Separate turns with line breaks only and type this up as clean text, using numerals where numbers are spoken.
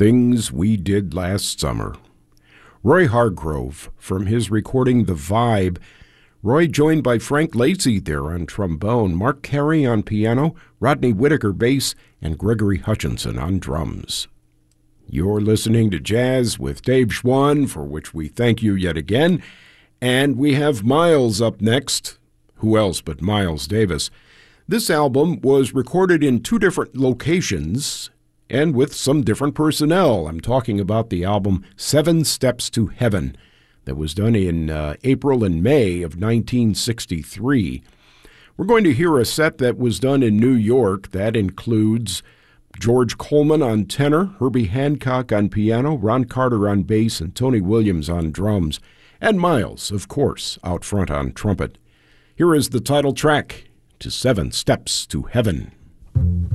Things We Did Last Summer. Roy Hargrove from his recording The Vibe. Roy joined by Frank Lacey there on trombone, Mark Carey on piano, Rodney Whitaker bass, and Gregory Hutchinson on drums. You're listening to Jazz with Dave Schwann, for which we thank you yet again. And we have Miles up next. Who else but Miles Davis? This album was recorded in 2 different locations and with some different personnel. I'm talking about the album 7 Steps to Heaven that was done in April and May of 1963. We're going to hear a set that was done in New York that includes George Coleman on tenor, Herbie Hancock on piano, Ron Carter on bass, and Tony Williams on drums, and Miles, of course, out front on trumpet. Here is the title track to 7 Steps to Heaven.